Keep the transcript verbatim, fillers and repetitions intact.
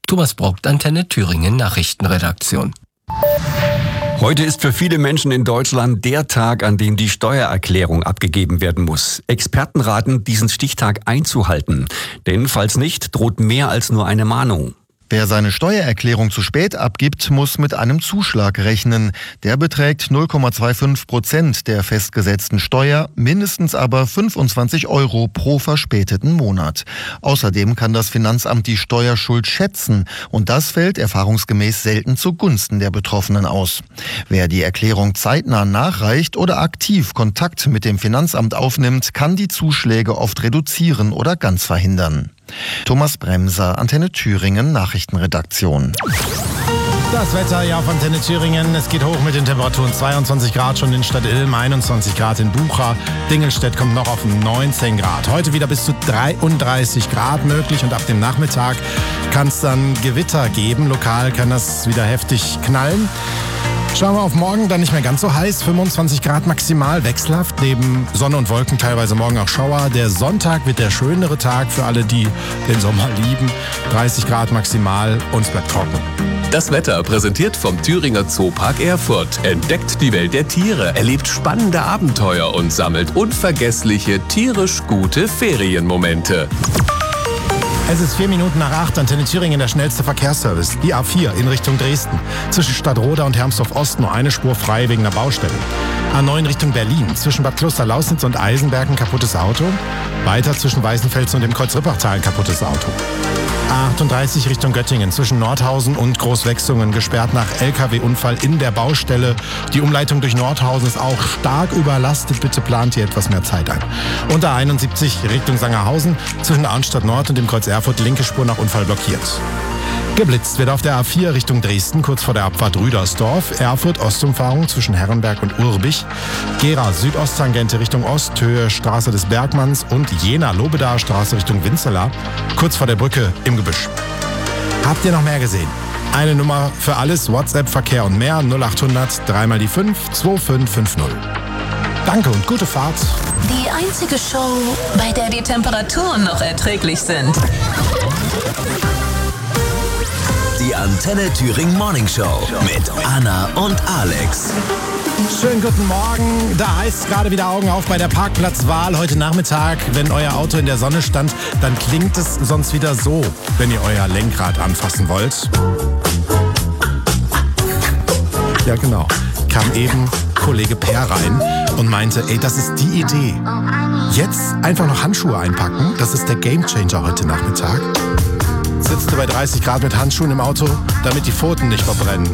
Thomas Brockt, Antenne Thüringen Nachrichtenredaktion. Heute ist für viele Menschen in Deutschland der Tag, an dem die Steuererklärung abgegeben werden muss. Experten raten, diesen Stichtag einzuhalten. Denn falls nicht, droht mehr als nur eine Mahnung. Wer seine Steuererklärung zu spät abgibt, muss mit einem Zuschlag rechnen. Der beträgt null Komma fünfundzwanzig Prozent der festgesetzten Steuer, mindestens aber fünfundzwanzig Euro pro verspäteten Monat. Außerdem kann das Finanzamt die Steuerschuld schätzen und das fällt erfahrungsgemäß selten zugunsten der Betroffenen aus. Wer die Erklärung zeitnah nachreicht oder aktiv Kontakt mit dem Finanzamt aufnimmt, kann die Zuschläge oft reduzieren oder ganz verhindern. Thomas Bremser, Antenne Thüringen Nachrichtenredaktion. Das Wetter hier auf Antenne Thüringen. Es geht hoch mit den Temperaturen. zweiundzwanzig Grad schon in Stadt-Ilm, einundzwanzig Grad in Bucha. Dingelstedt kommt noch auf neunzehn Grad. Heute wieder bis zu dreiunddreißig Grad möglich und ab dem Nachmittag kann es dann Gewitter geben. Lokal kann das wieder heftig knallen. Schauen wir auf morgen, dann nicht mehr ganz so heiß, fünfundzwanzig Grad maximal, wechselhaft, neben Sonne und Wolken teilweise morgen auch Schauer. Der Sonntag wird der schönere Tag für alle, die den Sommer lieben, dreißig Grad maximal und es bleibt trocken. Das Wetter präsentiert vom Thüringer Zoopark Erfurt. Entdeckt die Welt der Tiere, erlebt spannende Abenteuer und sammelt unvergessliche, tierisch gute Ferienmomente. Es ist vier Minuten nach acht, Antenne Thüringen, der schnellste Verkehrsservice. Die A vier in Richtung Dresden. Zwischen Stadtroda und Hermsdorf-Ost nur eine Spur frei wegen der Baustelle. A neun Richtung Berlin. Zwischen Bad Kloster-Lausnitz und Eisenberg ein kaputtes Auto. Weiter zwischen Weißenfels und dem Kreuz-Rippachtal ein kaputtes Auto. A achtunddreißig Richtung Göttingen. Zwischen Nordhausen und Großwechsungen gesperrt nach L K W-Unfall in der Baustelle. Die Umleitung durch Nordhausen ist auch stark überlastet. Bitte plant hier etwas mehr Zeit ein. Und A einundsiebzig Richtung Sangerhausen. Zwischen Arnstadt Nord und dem Kreuz Erfurt linke Spur nach Unfall blockiert. Geblitzt wird auf der A vier Richtung Dresden, kurz vor der Abfahrt Rüdersdorf. Erfurt Ostumfahrung zwischen Herrenberg und Urbich. Gera Südosttangente Richtung Ost, Höhe Straße des Bergmanns und Jena Lobedaer Straße Richtung Winzela, kurz vor der Brücke im Gebüsch. Habt ihr noch mehr gesehen? Eine Nummer für alles, WhatsApp, Verkehr und mehr, null achthundert, dreimal die fünf, zwei fünf fünf null. Danke und gute Fahrt. Die einzige Show, bei der die Temperaturen noch erträglich sind. Die Antenne Thüringen Morning Show mit Anna und Alex. Schönen guten Morgen. Da heißt es gerade wieder Augen auf bei der Parkplatzwahl heute Nachmittag. Wenn euer Auto in der Sonne stand, dann klingt es sonst wieder so, wenn ihr euer Lenkrad anfassen wollt. Ja, genau. Kam eben Kollege Per rein und meinte, ey, das ist die Idee. Jetzt einfach noch Handschuhe einpacken. Das ist der Gamechanger heute Nachmittag. Sitzt du bei dreißig Grad mit Handschuhen im Auto, damit die Pfoten nicht verbrennen.